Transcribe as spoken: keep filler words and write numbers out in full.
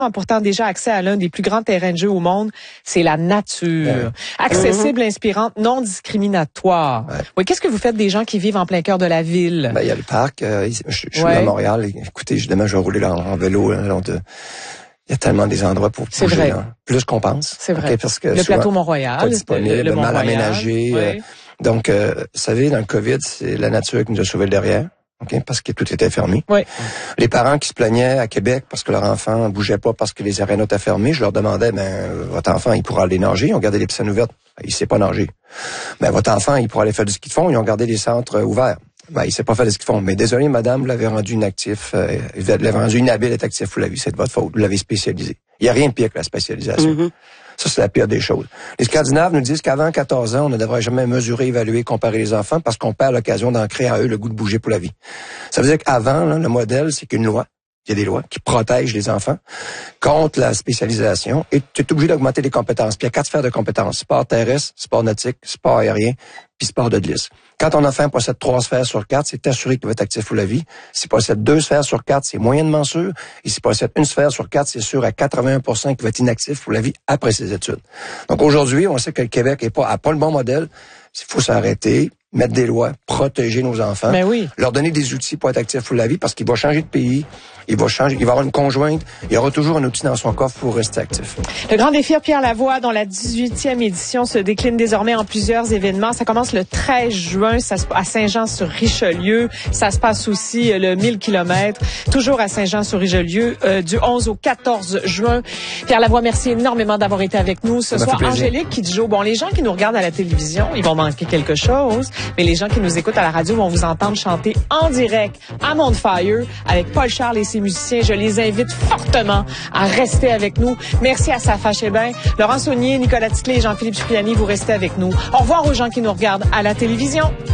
pourtant déjà accès à l'un des plus grands terrains de jeu au monde, c'est la nature. Ouais. Accessible, mmh. inspirante, non discriminatoire. Ouais. Oui, qu'est-ce que vous faites des gens qui vivent en plein cœur de la ville? Ben, il y a le parc. Euh, je, je suis ouais. à Montréal. Écoutez, demain, je vais rouler en, en vélo. Là, de, il y a tellement des endroits pour bouger. C'est vrai. Hein, plus qu'on pense. C'est vrai. Okay, parce que le plateau Mont-Royal. Pas disponible, le, le mal aménagé. Ouais. Euh, donc, euh, vous savez, dans le COVID, c'est la nature qui nous a sauvé le derrière. Okay, parce que tout était fermé. Oui. Les parents qui se plaignaient à Québec parce que leur enfant bougeait pas parce que les arénas étaient fermés, je leur demandais, ben, votre enfant, il pourra aller nager. Ils ont gardé les piscines ouvertes. Ben, il sait pas nager. Ben, votre enfant, il pourra aller faire du ski de fond. Ils ont gardé les centres ouverts. Ben, il sait pas faire du ski de fond. Mais désolé, madame, vous l'avez rendu inactif. Euh, vous l'avez rendu inhabile d'être actif. Vous l'avez, c'est de votre faute. Vous l'avez spécialisé. Il y a rien de pire que la spécialisation. Mm-hmm. Ça, c'est la pire des choses. Les Scandinaves nous disent qu'avant quatorze ans, on ne devrait jamais mesurer, évaluer, comparer les enfants parce qu'on perd l'occasion d'en créer à eux le goût de bouger pour la vie. Ça veut dire qu'avant, là, le modèle, c'est qu'une loi, il y a des lois qui protègent les enfants contre la spécialisation et tu es obligé d'augmenter les compétences. Puis il y a quatre sphères de compétences. Sport terrestre, sport nautique, sport aérien, puis sport de glisse. Quand ton enfant possède trois sphères sur quatre, c'est assuré qu'il va être actif pour la vie. S'il possède deux sphères sur quatre, c'est moyennement sûr. Et s'il possède une sphère sur quatre, c'est sûr à quatre-vingt-un pour cent qu'il va être inactif pour la vie après ses études. Donc aujourd'hui, on sait que le Québec est pas, a pas le bon modèle. Il faut s'arrêter, mettre des lois, protéger nos enfants, mais oui. leur donner des outils pour être actifs pour la vie parce qu'il va changer de pays, il va changer, il va avoir une conjointe, il y aura toujours un outil dans son coffre pour rester actif. Le Grand Défi Pierre Lavoie, dont la dix-huitième édition se décline désormais en plusieurs événements. Ça commence le treize juin ça se, à Saint-Jean-sur-Richelieu. Ça se passe aussi le mille kilomètres, toujours à Saint-Jean-sur-Richelieu, euh, du onze au quatorze juin. Pierre Lavoie, merci énormément d'avoir été avec nous ce soir. Angélique Kidjo, bon, les gens qui nous regardent à la télévision, ils vont manquer quelque chose, mais les gens qui nous écoutent à la radio vont vous entendre chanter en direct à Mount Fire avec Paul Charles et ses musiciens. Je les invite fortement à rester avec nous. Merci à Safa Chébin, Laurent Saunier, Nicolas Ticlé et Jean-Philippe Cipriani. Vous restez avec nous. Au revoir aux gens qui nous regardent à la télévision.